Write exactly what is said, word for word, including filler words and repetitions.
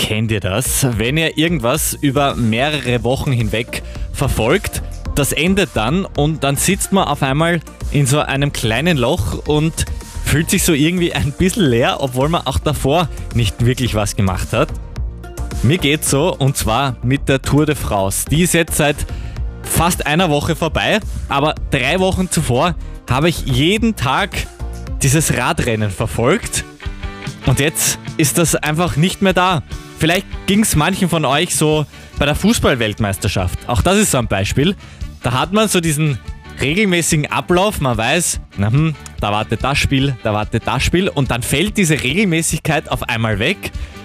Kennt ihr das? Wenn ihr irgendwas über mehrere Wochen hinweg verfolgt, das endet dann und dann sitzt man auf einmal in so einem kleinen Loch und fühlt sich so irgendwie ein bisschen leer, obwohl man auch davor nicht wirklich was gemacht hat. Mir geht's so, und zwar mit der Tour de France. Die ist jetzt seit fast einer Woche vorbei, aber drei Wochen zuvor habe ich jeden Tag dieses Radrennen verfolgt und jetzt ist das einfach nicht mehr da. Vielleicht ging es manchen von euch so bei der Fußball-Weltmeisterschaft. Auch das ist so ein Beispiel. Da hat man so diesen regelmäßigen Ablauf, man weiß, na hm, da wartet das Spiel, da wartet das Spiel und dann fällt diese Regelmäßigkeit auf einmal weg.